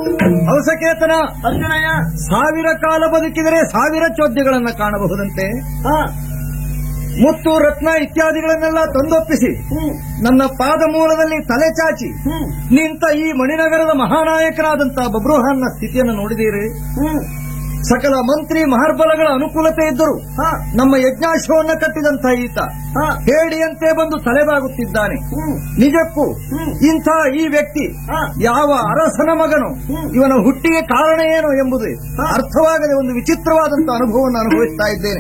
ಅವಸಕೇತನ ಅರ್ಜುನಯ್ಯ 1000 ಕಾಲ ಬದುಕಿದರೆ 1000 ಚೋದ್ಯಗಳನ್ನ ಕಾಣಬಹುದಂತೆ. ಮುತ್ತು ರತ್ನ ಇತ್ಯಾದಿಗಳನ್ನೆಲ್ಲ ತಂದೊಪ್ಪಿಸಿ ನನ್ನ ಪಾದ ಮೂಲದಲ್ಲಿ ತಲೆ ಚಾಚಿ ನಿಂತ ಈ ಮಣಿನಗರದ ಮಹಾನಾಯಕನಾದಂತಹ ಬಬ್ರುಹಾನ್ನ ಸ್ಥಿತಿಯನ್ನು ನೋಡಿದೀರಿ. ಸಕಲ ಮಂತ್ರಿ ಮಹರ್ಬಲಗಳ ಅನುಕೂಲತೆ ಇದ್ದರು ನಮ್ಮ ಯಜ್ಞಾಶ್ವವನ್ನು ಕಟ್ಟಿದಂತಹ ಈತ ಹೇಡಿಯಂತೆ ಬಂದು ತಲೆಬಾಗುತ್ತಿದ್ದಾನೆ. ನಿಜಕ್ಕೂ ಇಂಥ ಈ ವ್ಯಕ್ತಿ ಯಾವ ಅರಸನ ಮಗನು, ಇವನ ಹುಟ್ಟಿಗೆ ಕಾರಣ ಏನು ಎಂಬುದು ಅರ್ಥವಾಗದೆ ಒಂದು ವಿಚಿತ್ರವಾದಂತಹ ಅನುಭವವನ್ನು ಅನುಭವಿಸ್ತಾ ಇದ್ದೇನೆ.